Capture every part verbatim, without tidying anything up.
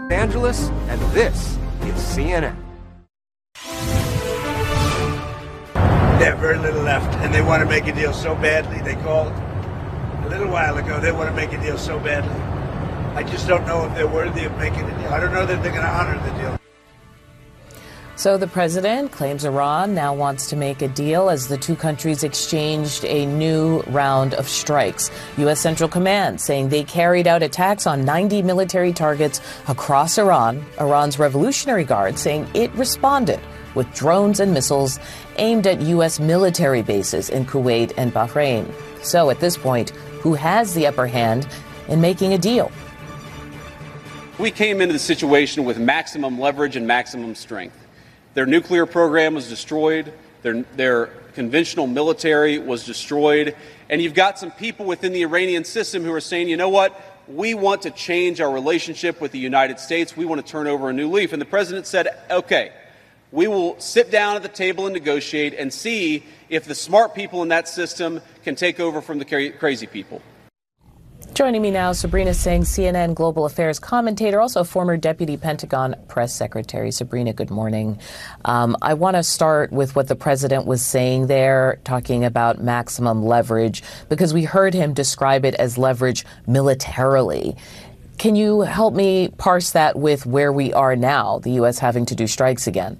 Angeles, and this is C N N. They have very little left, and they want to make a deal so badly. They called a little while ago. They want to make a deal so badly. I just don't know if they're worthy of making a deal. I don't know that they're going to honor the deal. So the president claims Iran now wants to make a deal as the two countries exchanged a new round of strikes. U S. Central Command saying they carried out attacks on ninety military targets across Iran. Iran's Revolutionary Guard saying it responded with drones and missiles aimed at U S military bases in Kuwait and Bahrain. So at this point, who has the upper hand in making a deal? We came into the situation with maximum leverage and maximum strength. Their nuclear program was destroyed. Their, their conventional military was destroyed. And you've got some people within the Iranian system who are saying, you know what? We want to change our relationship with the United States. We want to turn over a new leaf. And the president said, okay, we will sit down at the table and negotiate and see if the smart people in that system can take over from the crazy people. Joining me now, Sabrina Singh, C N N Global Affairs commentator, also former Deputy Pentagon Press Secretary. Sabrina, good morning. Um, I want to start with what the president was saying there, talking about maximum leverage, because we heard him describe it as leverage militarily. Can you help me parse that with where we are now, the U S having to do strikes again?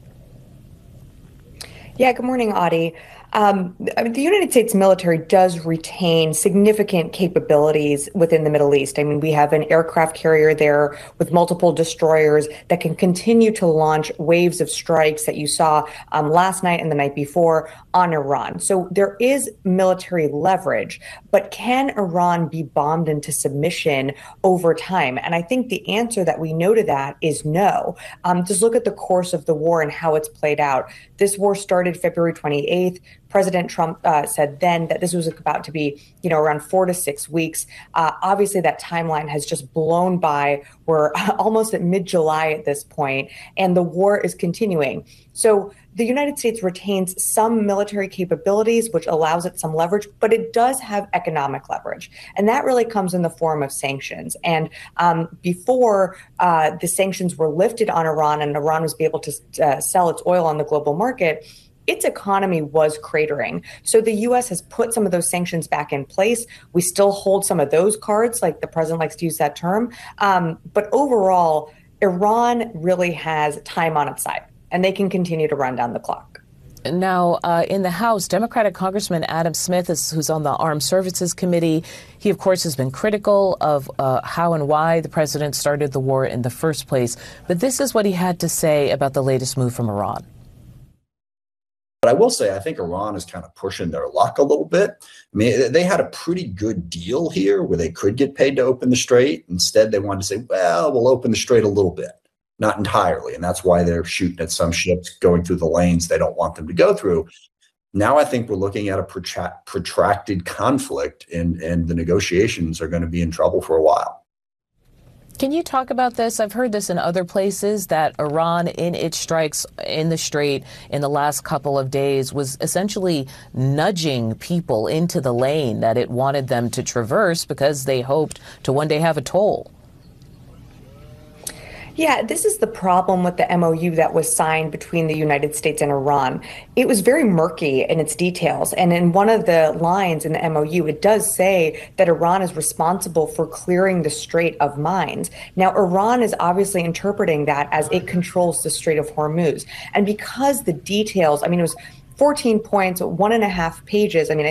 Yeah, good morning, Audie. Um, I mean, the United States military does retain significant capabilities within the Middle East. I mean, we have an aircraft carrier there with multiple destroyers that can continue to launch waves of strikes that you saw um, last night and the night before on Iran. So there is military leverage, but can Iran be bombed into submission over time? And I think the answer that we know to that is no. Um, just look at the course of the war and how it's played out. This war started February twenty-eighth. President Trump uh, said then that this was about to be, you know, around four to six weeks. Uh, obviously, that timeline has just blown by. We're almost at mid-July at this point, and the war is continuing. So the United States retains some military capabilities, which allows it some leverage, but it does have economic leverage. And that really comes in the form of sanctions. And um, before uh, the sanctions were lifted on Iran and Iran was able to uh, sell its oil on the global market, its economy was cratering. So the U S has put some of those sanctions back in place. We still hold some of those cards, like the president likes to use that term. Um, but overall, Iran really has time on its side, and they can continue to run down the clock. Now, uh, in the House, Democratic Congressman Adam Smith, is, who's on the Armed Services Committee, he, of course, has been critical of uh, how and why the president started the war in the first place. But this is what he had to say about the latest move from Iran. But I will say, I think Iran is kind of pushing their luck a little bit. I mean, they had a pretty good deal here where they could get paid to open the strait. Instead, they wanted to say, well, we'll open the strait a little bit, not entirely. And that's why they're shooting at some ships going through the lanes they don't want them to go through. Now I think we're looking at a protra- protracted conflict, and, and the negotiations are going to be in trouble for a while. Can you talk about this? I've heard this in other places, that Iran, in its strikes in the Strait in the last couple of days, was essentially nudging people into the lane that it wanted them to traverse because they hoped to one day have a toll. Yeah, this is the problem with the M O U that was signed between the United States and Iran. It was very murky in its details. And in one of the lines in the M O U, it does say that Iran is responsible for clearing the Strait of mines. Now, Iran is obviously interpreting that as it controls the Strait of Hormuz. And because the details, I mean, it was fourteen points, one and a half pages. I mean,